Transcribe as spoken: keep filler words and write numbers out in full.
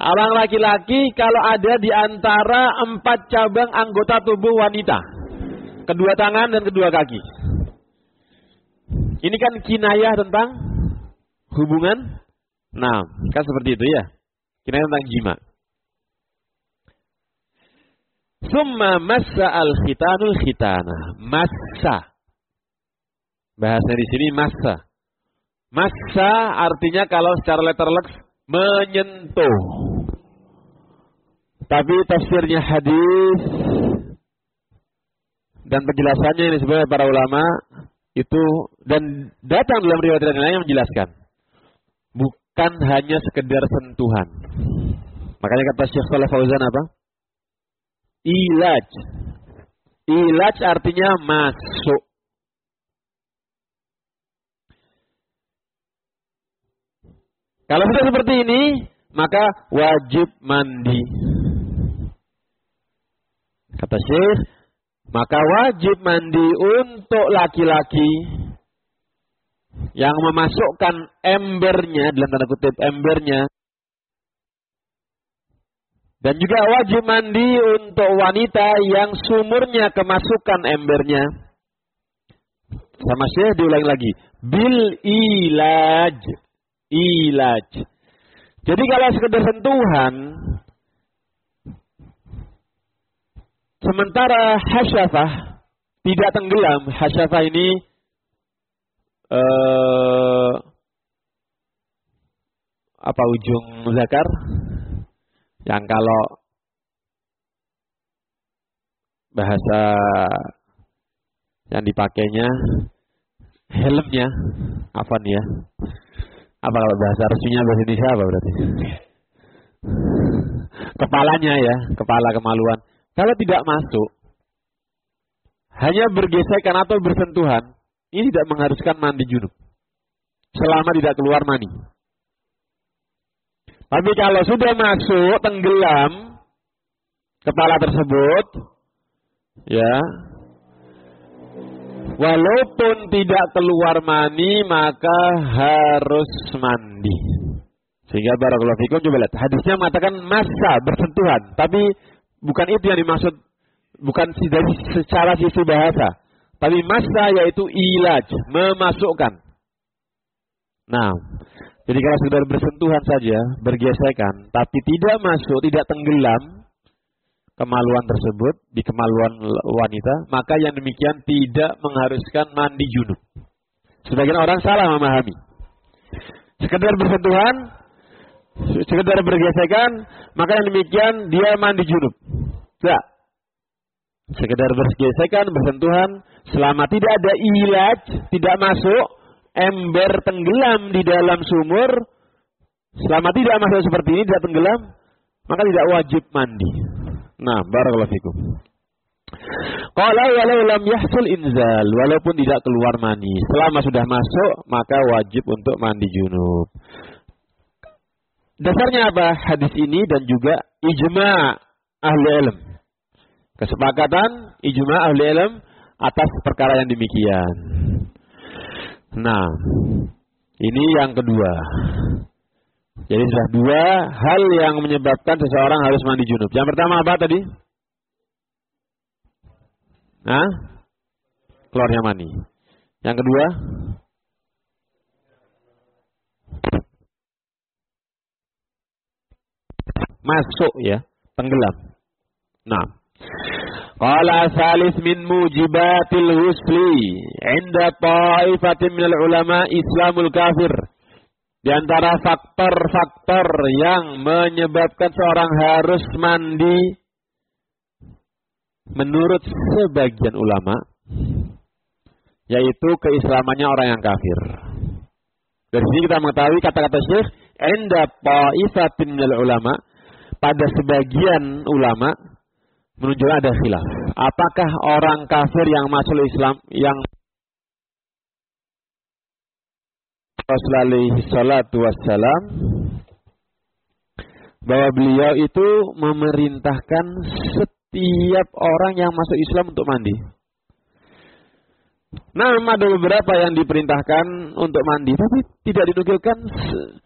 Orang laki-laki kalau ada di antara empat cabang anggota tubuh wanita. Kedua tangan dan kedua kaki. Ini kan kinayah tentang hubungan. Nah, kan seperti itu ya. Kinayah tentang jima. Summa massa al-khitanul khitana. Massa. Bahasa di sini massa. Massa artinya kalau secara letterleks menyentuh. Tapi tafsirnya hadis dan penjelasannya ini sebenarnya para ulama itu dan datang dalam riwayat lain yang menjelaskan bukan hanya sekedar sentuhan. Makanya kata Syekh Shalih Fauzan apa? Ilaj. Ilaj artinya masuk. Kalau sudah seperti ini, maka wajib mandi. Kata Syekh, maka wajib mandi untuk laki-laki yang memasukkan embernya, dalam tanda kutip embernya. Dan juga wajib mandi untuk wanita yang sumurnya kemasukan embernya. Sama Syekh diulangi lagi. Bil ilaj. Ilaj. Jadi kalau sekedar sentuhan, sementara hasyafah tidak tenggelam. Hasyafah ini uh, apa ujung zakar? Yang kalau bahasa yang dipakainya helmnya, apa nih ya? Apa kalau bahasa resminya bahasa Indonesia apa berarti? Kepalanya ya, kepala kemaluan. Kalau tidak masuk, hanya bergesekan atau bersentuhan, ini tidak mengharuskan mandi junub. Selama tidak keluar mani. Tapi kalau sudah masuk, tenggelam kepala tersebut, ya, walaupun tidak keluar mani, maka harus mandi. Sehingga barakallahu fikum, coba lihat. Hadisnya mengatakan massa, bersentuhan. Tapi bukan itu yang dimaksud, bukan dari secara sisi bahasa. Tapi massa yaitu ilaj, memasukkan. Nah, jadi kalau sekedar bersentuhan saja, bergesekan, tapi tidak masuk, tidak tenggelam kemaluan tersebut di kemaluan wanita, maka yang demikian tidak mengharuskan mandi junub. Sebagian orang salah memahami. Sekedar bersentuhan, sekedar bergesekan, maka yang demikian dia mandi junub. Tidak. Sekedar bergesekan, bersentuhan, selama tidak ada ilaj, tidak masuk, ember tenggelam di dalam sumur, selama tidak masuk seperti ini, tidak tenggelam, maka tidak wajib mandi. Nah, barakallahu fikum. Qala walau lam yahsul inzal, walaupun tidak keluar mani, selama sudah masuk maka wajib untuk mandi junub. Dasarnya apa? Hadis ini dan juga ijma' ahli ilm. Kesepakatan ijma' ahli ilm atas perkara yang demikian. Nah, ini yang kedua. Jadi sudah dua hal yang menyebabkan seseorang harus mandi junub. Yang pertama apa tadi? Hah? Keluarnya mani. Yang kedua? Masuk ya, tenggelam. Nah, qala salis min mujibatil husli 'inda ta'ifatin minal ulama islamul kafir. Di antara faktor-faktor yang menyebabkan seorang harus mandi menurut sebagian ulama, yaitu keislamannya orang yang kafir. Dari sini kita mengetahui kata-kata Syekh, "Inda ta'ifatin minal ulama", pada sebagian ulama menunjukkan ada khilaf. Apakah orang kafir yang masuk Islam yang Rasulullah alaihi salatu wassalam bahwa beliau itu memerintahkan setiap orang yang masuk Islam untuk mandi. Nah, ada beberapa yang diperintahkan untuk mandi, tapi tidak dinukilkan